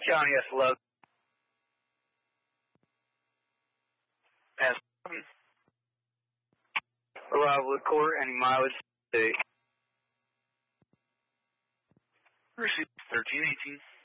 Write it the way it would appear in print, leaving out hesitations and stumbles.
Johnny S. Love. Arrival at court, any mileage? Receipt 1318.